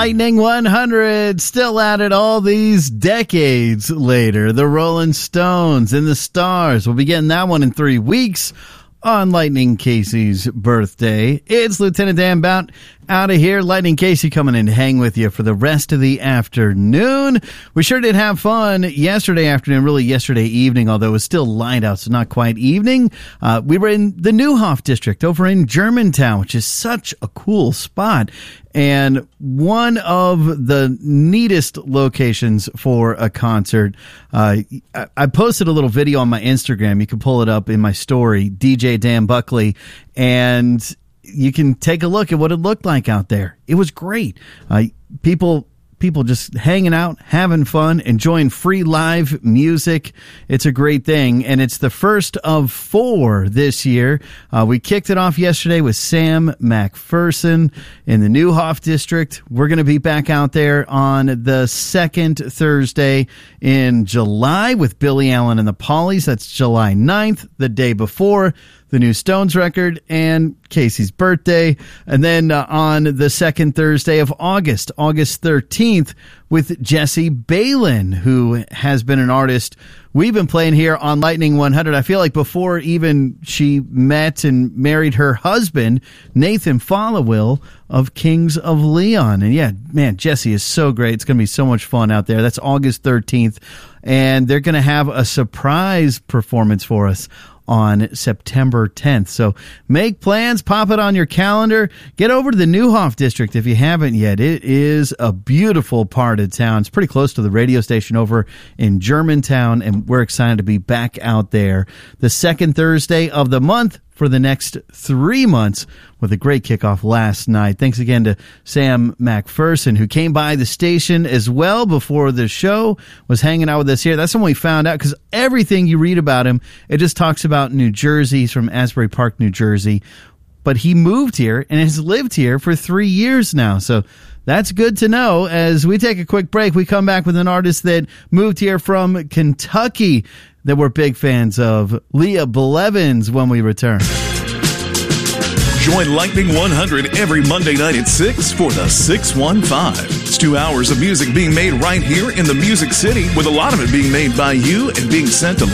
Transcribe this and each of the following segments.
Lightning 100, still at it all these decades later. The Rolling Stones and the Stars. We'll be getting that one in 3 weeks on Lightning Casey's birthday. It's Lieutenant Dan Bout out of here. Lightning Casey coming in to hang with you for the rest of the afternoon. We sure did have fun yesterday afternoon, really yesterday evening, although it was still light out, so not quite evening. We were in the Neuhoff district over in Germantown, which is such a cool spot. And one of the neatest locations for a concert. I posted a little video on my Instagram. You can pull it up in my story, DJ Dan Buckley, and you can take a look at what it looked like out there. It was great. People just hanging out, having fun, enjoying free live music. It's a great thing, and it's the first of 4 this year. We kicked it off yesterday with Sam McPherson in the Neuhoff district. We're going to be back out there on the second Thursday in July with Billy Allen and the Pollies. That's July 9th, the day before the new Stones record and Casey's birthday. And then on the second Thursday of August 13th, with Jesse Balin, who has been an artist we've been playing here on Lightning 100. I feel like before even she met and married her husband, Nathan Followill of Kings of Leon. And yeah, man, Jesse is so great. It's going to be so much fun out there. That's August 13th. And they're going to have a surprise performance for us on September 10th. So make plans, pop it on your calendar. Get over to the Neuhoff district if you haven't yet. It is a beautiful part of town. It's pretty close to the radio station over in Germantown, and we're excited to be back out there the second Thursday of the month for the next 3 months with a great kickoff last night. Thanks again to Sam McPherson, who came by the station as well before the show, was hanging out with us here. That's when we found out, because everything you read about him, it just talks about New Jersey. He's from Asbury Park, New Jersey. But he moved here and has lived here for 3 years now. So that's good to know. As we take a quick break, we come back with an artist that moved here from Kentucky that we're big fans of, Leah Blevins, when we return. Join Lightning 100 every Monday night at 6 for the 615. It's 2 hours of music being made right here in the Music City, with a lot of it being made by you and being sent to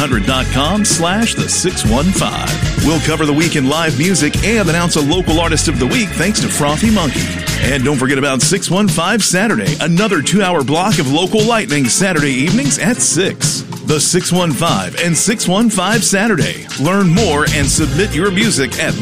lightning100.com/the615. We'll cover the week in live music and announce a local artist of the week thanks to Frothy Monkey. And don't forget about 615 Saturday, another 2-hour block of local Lightning Saturday evenings at 6. The 615 and 615 Saturday. Learn more and submit your music at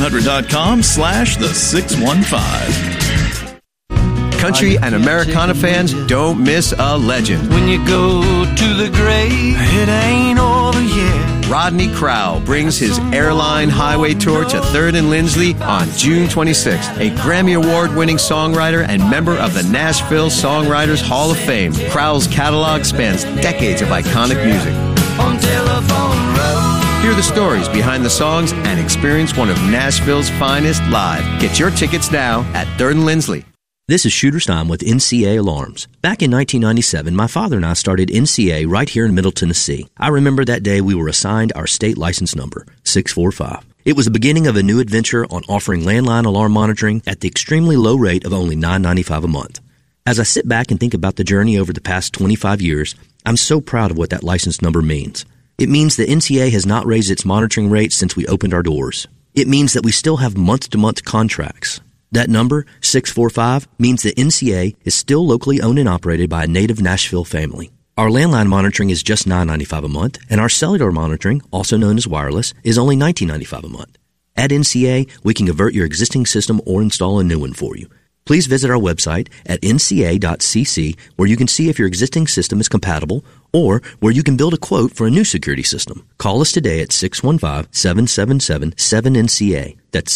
lightning100.com/the615. Country and Americana fans, don't miss a legend. When you go to the grave, it ain't over yet. Rodney Crowell brings his Airline Highway Tour to 3rd and Lindsley on June 26th. A Grammy Award-winning songwriter and member of the Nashville Songwriters Hall of Fame, Crowell's catalog spans decades of iconic music. On Telephone Road. Hear the stories behind the songs and experience one of Nashville's finest live. Get your tickets now at 3rd and Lindsley. This is Shooter Stein with NCA Alarms. Back in 1997, my father and I started NCA right here in Middle Tennessee. I remember that day we were assigned our state license number, 645. It was the beginning of a new adventure on offering landline alarm monitoring at the extremely low rate of only $9.95 a month. As I sit back and think about the journey over the past 25 years, I'm so proud of what that license number means. It means that NCA has not raised its monitoring rates since we opened our doors. It means that we still have month-to-month contracts. That number, 645, means that NCA is still locally owned and operated by a native Nashville family. Our landline monitoring is just $9.95 a month, and our cellular monitoring, also known as wireless, is only $19.95 a month. At NCA, we can convert your existing system or install a new one for you. Please visit our website at nca.cc, where you can see if your existing system is compatible or where you can build a quote for a new security system. Call us today at 615-777-7NCA. That's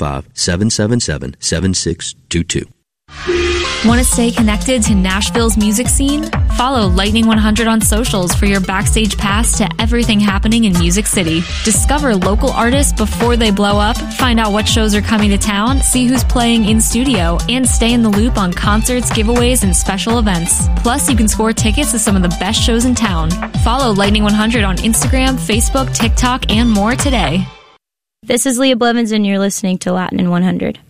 615-777-7622. Want to stay connected to Nashville's music scene? Follow Lightning 100 on socials for your backstage pass to everything happening in Music City. Discover local artists before they blow up, find out what shows are coming to town, see who's playing in studio, and stay in the loop on concerts, giveaways, and special events. Plus, you can score tickets to some of the best shows in town. Follow Lightning 100 on Instagram, Facebook, TikTok, and more today. This is Leah Blevins, and you're listening to Latin in 100.